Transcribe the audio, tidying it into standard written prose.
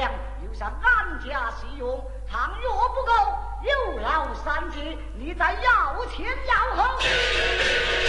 粮，又向俺家使用，倘若不够，有劳三姐，你再要前要后。